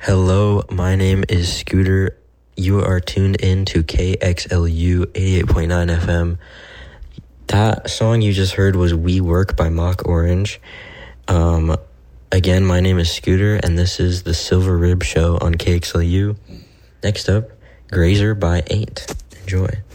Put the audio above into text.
Hello, my name is Scooter. You are tuned in to KXLU 88.9 FM. That song you just heard was We Work by Mock Orange. Again, my name is Scooter, and this is the Silver Rib Show on KXLU. Next up, Grazer by 8. Enjoy.